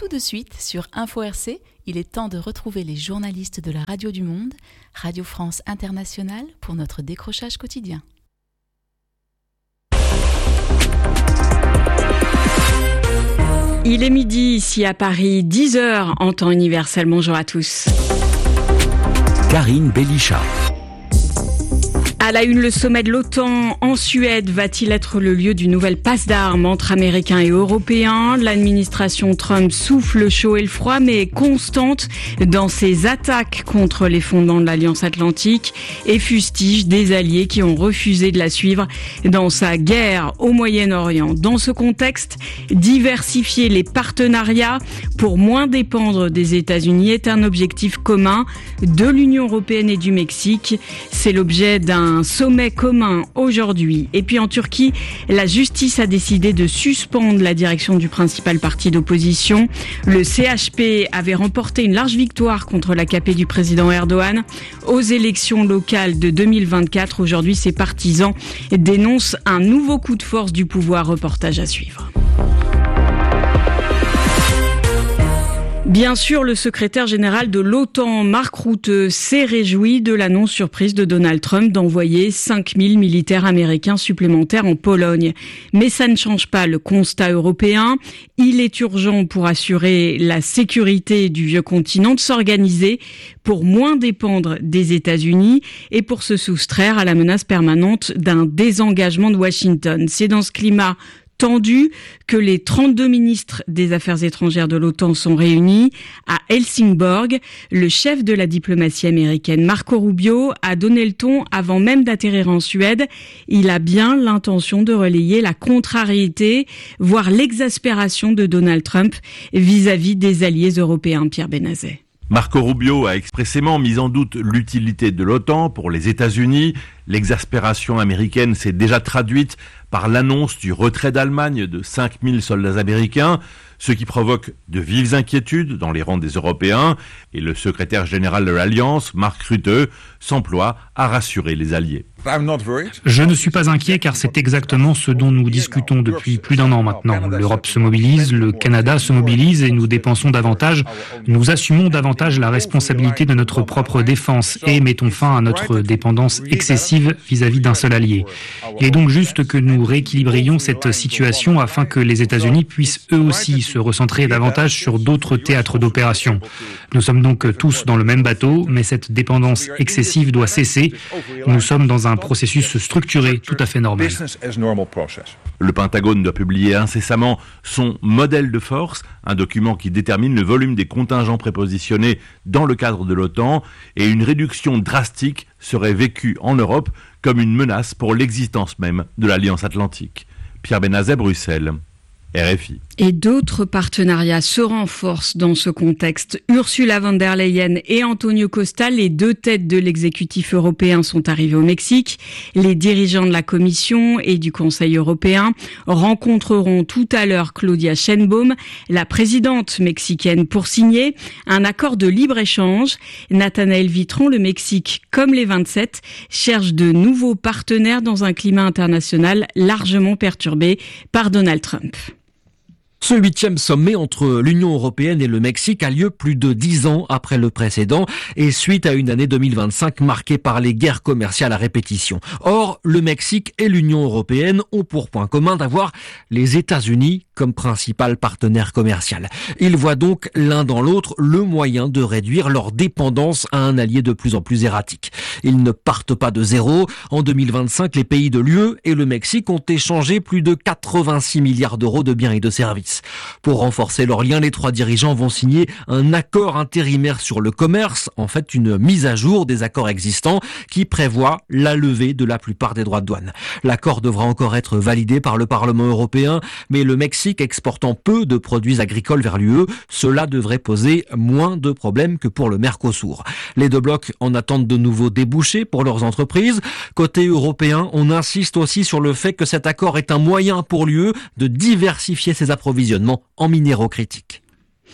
tout de suite sur Info RC, il est temps de retrouver les journalistes de la Radio du Monde, Radio France Internationale, pour notre décrochage quotidien. Il est midi ici à Paris, 10h en temps universel. Bonjour à tous. Karine Bélichat. À la une, le sommet de l'OTAN en Suède va-t-il être le lieu d'une nouvelle passe d'armes entre Américains et Européens ? L'administration Trump souffle le chaud et le froid, mais est constante dans ses attaques contre les fondements de l'Alliance Atlantique et fustige des alliés qui ont refusé de la suivre dans sa guerre au Moyen-Orient. Dans ce contexte, diversifier les partenariats pour moins dépendre des États-Unis est un objectif commun de l'Union européenne et du Mexique. C'est l'objet d'un sommet commun aujourd'hui. Et puis en Turquie, la justice a décidé de suspendre la direction du principal parti d'opposition. Le CHP avait remporté une large victoire contre l'AKP du président Erdogan aux élections locales de 2024. Aujourd'hui, ses partisans dénoncent un nouveau coup de force du pouvoir. Reportage à suivre. Bien sûr, le secrétaire général de l'OTAN, Mark Rutte, s'est réjoui de l'annonce surprise de Donald Trump d'envoyer 5000 militaires américains supplémentaires en Pologne. Mais ça ne change pas le constat européen. Il est urgent pour assurer la sécurité du vieux continent de s'organiser pour moins dépendre des États-Unis et pour se soustraire à la menace permanente d'un désengagement de Washington. C'est dans ce climat tendu que les 32 ministres des Affaires étrangères de l'OTAN sont réunis à Helsingborg. Le chef de la diplomatie américaine, Marco Rubio, a donné le ton avant même d'atterrir en Suède. Il a bien l'intention de relayer la contrariété, voire l'exaspération de Donald Trump vis-à-vis des alliés européens. Pierre Benazet. Marco Rubio a expressément mis en doute l'utilité de l'OTAN pour les États-Unis. L'exaspération américaine s'est déjà traduite par l'annonce du retrait d'Allemagne de 5000 soldats américains, ce qui provoque de vives inquiétudes dans les rangs des Européens. Et le secrétaire général de l'Alliance, Mark Rutte, s'emploie à rassurer les alliés. Je ne suis pas inquiet car c'est exactement ce dont nous discutons depuis plus d'un an maintenant. L'Europe se mobilise, le Canada se mobilise et nous dépensons davantage. Nous assumons davantage la responsabilité de notre propre défense et mettons fin à notre dépendance excessive vis-à-vis d'un seul allié. Il est donc juste que nous rééquilibrions cette situation afin que les États-Unis puissent eux aussi se recentrer davantage sur d'autres théâtres d'opération. Nous sommes donc tous dans le même bateau, mais cette dépendance excessive doit cesser. Nous sommes dans un processus structuré tout à fait normal. Le Pentagone doit publier incessamment son modèle de force, un document qui détermine le volume des contingents prépositionnés dans le cadre de l'OTAN, et une réduction drastique serait vécue en Europe comme une menace pour l'existence même de l'Alliance Atlantique. Pierre Benazet, Bruxelles, RFI. Et d'autres partenariats se renforcent dans ce contexte. Ursula von der Leyen et Antonio Costa, les deux têtes de l'exécutif européen, sont arrivés au Mexique. Les dirigeants de la Commission et du Conseil européen rencontreront tout à l'heure Claudia Sheinbaum, la présidente mexicaine, pour signer un accord de libre-échange. Nathanaël Vitron, le Mexique, comme les 27, cherche de nouveaux partenaires dans un climat international largement perturbé par Donald Trump. Ce 8e sommet entre l'Union européenne et le Mexique a lieu plus de 10 ans après le précédent et suite à une année 2025 marquée par les guerres commerciales à répétition. Or, le Mexique et l'Union européenne ont pour point commun d'avoir les États-Unis comme principal partenaire commercial. Ils voient donc l'un dans l'autre le moyen de réduire leur dépendance à un allié de plus en plus erratique. Ils ne partent pas de zéro. En 2025, les pays de l'UE et le Mexique ont échangé plus de 86 milliards d'euros de biens et de services. Pour renforcer leurs liens, les trois dirigeants vont signer un accord intérimaire sur le commerce, en fait une mise à jour des accords existants qui prévoit la levée de la plupart des droits de douane. L'accord devra encore être validé par le Parlement européen, mais le Mexique exportant peu de produits agricoles vers l'UE, cela devrait poser moins de problèmes que pour le Mercosur. Les deux blocs en attendent de nouveaux débouchés pour leurs entreprises. Côté européen, on insiste aussi sur le fait que cet accord est un moyen pour l'UE de diversifier ses approvisionnements en minéraux critiques.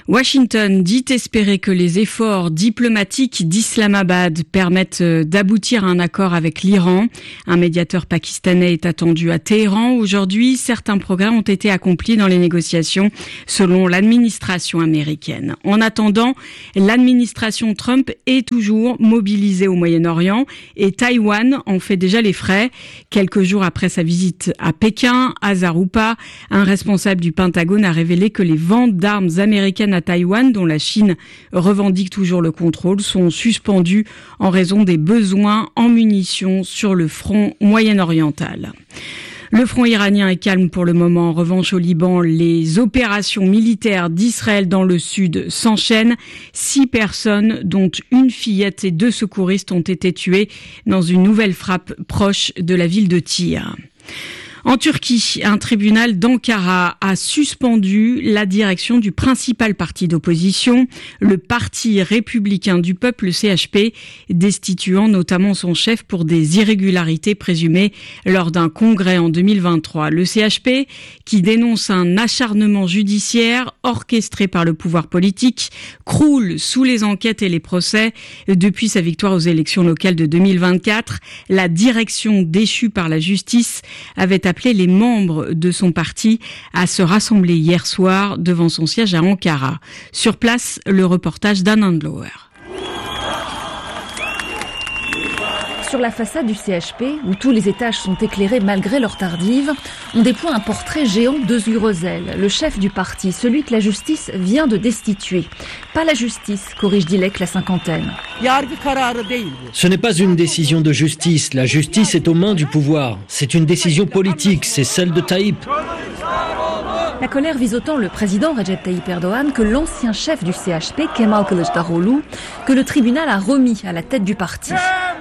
Washington dit espérer que les efforts diplomatiques d'Islamabad permettent d'aboutir à un accord avec l'Iran. Un médiateur pakistanais est attendu à Téhéran. Aujourd'hui, certains progrès ont été accomplis dans les négociations selon l'administration américaine. En attendant, l'administration Trump est toujours mobilisée au Moyen-Orient et Taïwan en fait déjà les frais. Quelques jours après sa visite à Pékin, Azaroupa, un responsable du Pentagone, a révélé que les ventes d'armes américaines à Taïwan, dont la Chine revendique toujours le contrôle, sont suspendues en raison des besoins en munitions sur le front moyen-oriental. Le front iranien est calme pour le moment. En revanche, au Liban, les opérations militaires d'Israël dans le sud s'enchaînent. 6 personnes, dont une fillette et 2 secouristes, ont été tuées dans une nouvelle frappe proche de la ville de Tyr. En Turquie, un tribunal d'Ankara a suspendu la direction du principal parti d'opposition, le Parti républicain du peuple, le CHP, destituant notamment son chef pour des irrégularités présumées lors d'un congrès en 2023. Le CHP, qui dénonce un acharnement judiciaire orchestré par le pouvoir politique, croule sous les enquêtes et les procès. Depuis sa victoire aux élections locales de 2024, la direction déchue par la justice avait appelé les membres de son parti à se rassembler hier soir devant son siège à Ankara. Sur place, le reportage d'Anne Handlower. Sur la façade du CHP, où tous les étages sont éclairés malgré leur tardive, on déploie un portrait géant d'Özgür, le chef du parti, celui que la justice vient de destituer. Pas la justice, corrige Dilek, la cinquantaine. Ce n'est pas une décision de justice. La justice est aux mains du pouvoir. C'est une décision politique, c'est celle de Tayyip. La colère vise autant le président Recep Tayyip Erdogan que l'ancien chef du CHP, Kemal Kılıçdaroğlu, que le tribunal a remis à la tête du parti.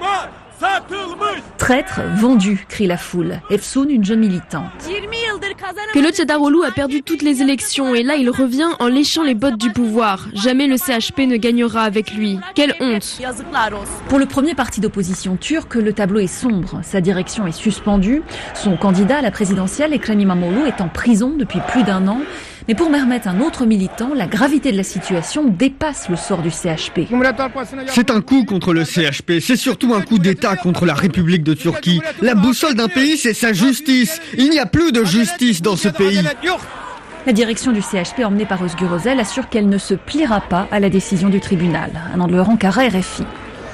Traître, vendu, crie la foule. Efsoun, une jeune militante. Kılıçdaroğlu a perdu toutes les élections et là il revient en léchant les bottes du pouvoir. Jamais le CHP ne gagnera avec lui. Quelle honte! Pour le premier parti d'opposition turc, le tableau est sombre. Sa direction est suspendue. Son candidat à la présidentielle, Ekrem İmamoğlu, est en prison depuis plus d'1 an. Mais pour Mehmet, un autre militant, la gravité de la situation dépasse le sort du CHP. C'est un coup contre le CHP, c'est surtout un coup d'État contre la République de Turquie. La boussole d'un pays, c'est sa justice. Il n'y a plus de justice dans ce pays. La direction du CHP, emmenée par Özgür Özel, assure qu'elle ne se pliera pas à la décision du tribunal. Un Handlower Ankara, RFI.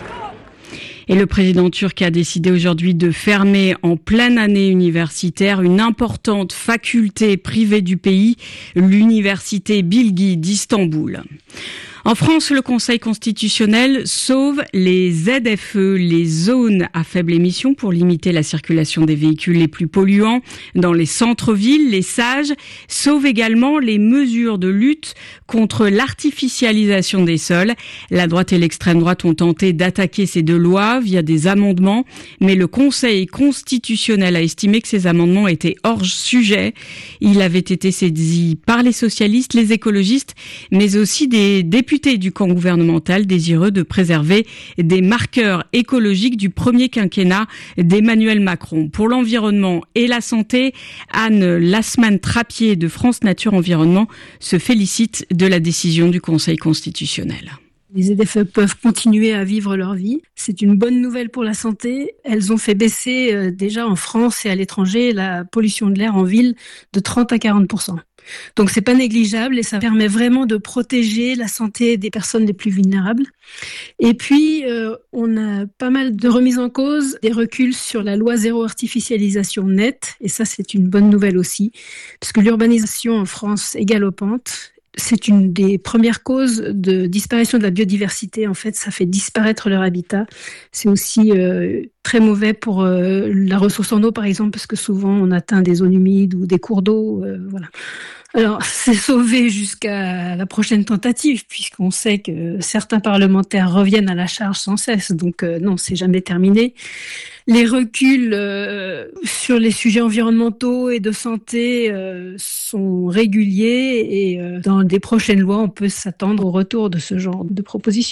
Et le président turc a décidé aujourd'hui de fermer en pleine année universitaire une importante faculté privée du pays, l'université Bilgi d'Istanbul. En France, le Conseil constitutionnel sauve les ZFE, les zones à faible émission, pour limiter la circulation des véhicules les plus polluants dans les centres-villes. Les sages sauvent également les mesures de lutte contre l'artificialisation des sols. La droite et l'extrême droite ont tenté d'attaquer ces 2 lois via des amendements, mais le Conseil constitutionnel a estimé que ces amendements étaient hors sujet. Il avait été saisi par les socialistes, les écologistes, mais aussi des députés du camp gouvernemental désireux de préserver des marqueurs écologiques du premier quinquennat d'Emmanuel Macron. Pour l'environnement et la santé, Anne Lasman-Trappier de France Nature Environnement se félicite de la décision du Conseil constitutionnel. Les ZFE peuvent continuer à vivre leur vie. C'est une bonne nouvelle pour la santé. Elles ont fait baisser déjà en France et à l'étranger la pollution de l'air en ville de 30 à 40%. Donc c'est pas négligeable et ça permet vraiment de protéger la santé des personnes les plus vulnérables. Et puis on a pas mal de remises en cause, des reculs sur la loi zéro artificialisation nette, et ça c'est une bonne nouvelle aussi, parce que l'urbanisation en France est galopante. C'est une des premières causes de disparition de la biodiversité. En fait, ça fait disparaître leur habitat. C'est aussi très mauvais pour la ressource en eau, par exemple, parce que souvent on atteint des zones humides ou des cours d'eau. Voilà. Alors, c'est sauvé jusqu'à la prochaine tentative, puisqu'on sait que certains parlementaires reviennent à la charge sans cesse. Donc, non, c'est jamais terminé. Les reculs sur les sujets environnementaux et de santé sont réguliers et dans des prochaines lois, on peut s'attendre au retour de ce genre de propositions.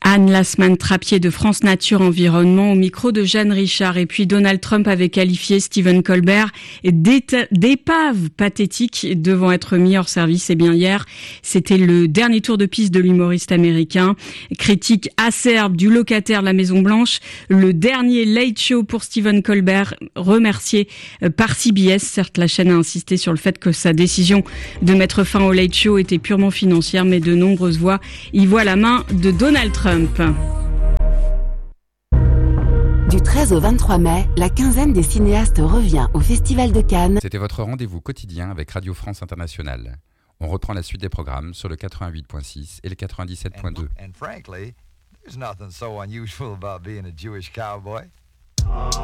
Anne Lasman-Trappier de France Nature Environnement au micro de Jeanne Richard. Et puis Donald Trump avait qualifié Stephen Colbert d'épave pathétique devant être mis hors service. Et bien hier, c'était le dernier tour de piste de l'humoriste américain. Critique acerbe du locataire de la Maison Blanche. Le dernier Late Show pour Stephen Colbert, remercié par CBS. Certes, la chaîne a insisté sur le fait que sa décision de mettre fin au Late Show était purement financière, mais de nombreuses voix y voient la main de Donald Trump. Du 13 au 23 mai, la quinzaine des cinéastes revient au Festival de Cannes. C'était votre rendez-vous quotidien avec Radio France Internationale. On reprend la suite des programmes sur le 88.6 et le 97.2. And frankly, there's nothing so unusual about being a Jewish cowboy.